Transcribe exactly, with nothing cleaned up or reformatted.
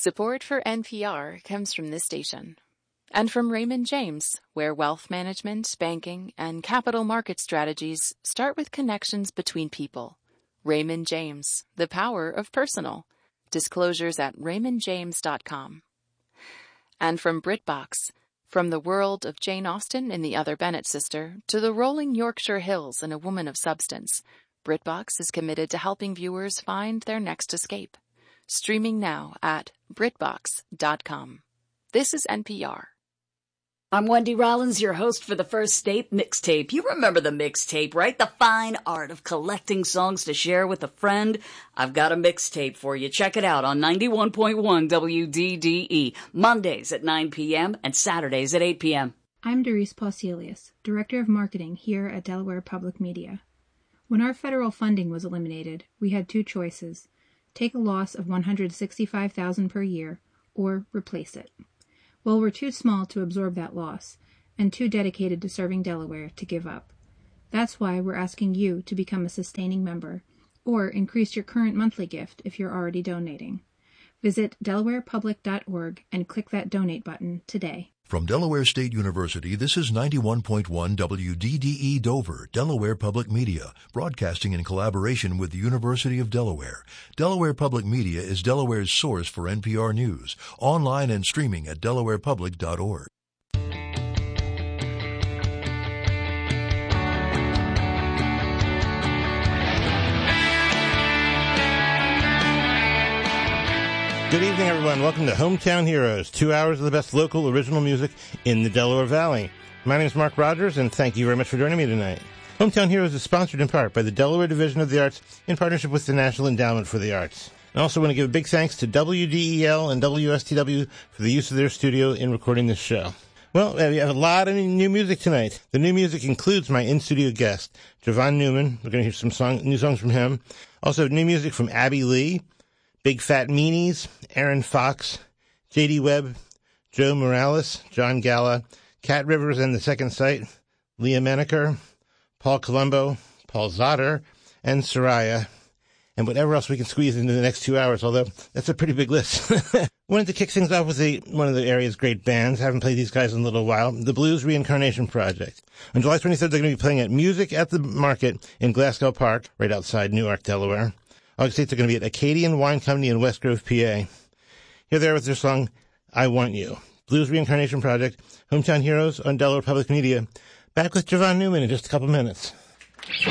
Support for N P R comes from this station. And from Raymond James, where wealth management, banking, and capital market strategies start with connections between people. Raymond James, the power of personal. Disclosures at raymond james dot com. And from BritBox, from the world of Jane Austen in The Other Bennet Sister to the rolling Yorkshire Hills in A Woman of Substance, BritBox is committed to helping viewers find their next escape. Streaming now at brit box dot com. This is N P R. I'm Wendy Rollins, your host for the First State Mixtape. You remember the mixtape, right? The fine art of collecting songs to share with a friend. I've got a mixtape for you. Check it out on ninety-one point one W D D E, Mondays at nine p.m. and Saturdays at eight p.m. I'm Doris Pauselius, Director of Marketing here at Delaware Public Media. When our federal funding was eliminated, we had two choices: take a loss of one hundred sixty-five thousand dollars per year, or replace it. Well, we're too small to absorb that loss, and too dedicated to serving Delaware to give up. That's why we're asking you to become a sustaining member, or increase your current monthly gift if you're already donating. Visit delaware public dot org and click that donate button today. From Delaware State University, this is ninety-one point one W D D E Dover, Delaware Public Media, broadcasting in collaboration with the University of Delaware. Delaware Public Media is Delaware's source for N P R News, online and streaming at delaware public dot org. Good evening, everyone. Welcome to Hometown Heroes, two hours of the best local original music in the Delaware Valley. My name is Mark Rogers, and thank you very much for joining me tonight. Hometown Heroes is sponsored in part by the Delaware Division of the Arts in partnership with the National Endowment for the Arts. I also want to give a big thanks to W D E L and W S T W for the use of their studio in recording this show. Well, we have a lot of new music tonight. The new music includes my in-studio guest, Javon Newman. We're going to hear some song, new songs from him. Also, new music from Abby Lee, Big Fat Meanies, Aaron Fox, J D Webb, Joe Morales, John Galla, Cat Rivers and the Second Sight, Leah Menaker, Paul Colombo, Paul Zotter, and Soraya, and whatever else we can squeeze into the next two hours, although that's a pretty big list. Wanted to kick things off with a, one of the area's great bands. Haven't played these guys in a little while. The Blues Reincarnation Project. On July twenty-third, they're going to be playing at Music at the Market in Glasgow Park, right outside Newark, Delaware. August eighth, they're going to be at Acadian Wine Company in West Grove, P A. Here they are with their song, I Want You. Blues Reincarnation Project, Hometown Heroes on Delaware Public Media. Back with Javon Newman in just a couple minutes.